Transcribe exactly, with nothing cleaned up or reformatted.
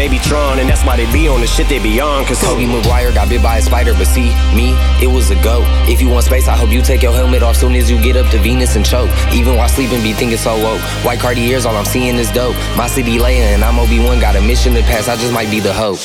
baby Tron, and that's why they be on the shit they be on. Cause Tobey Maguire got bit by a spider, but see, me, it was a go. If you want space, I hope you take your helmet off soon as you get up to Venus and choke. Even while sleeping, be thinking so woke. White Cartiers, all I'm seeing is dope. My city laying, and I'm Obi-Wan, got a mission to pass, I just might be the hope.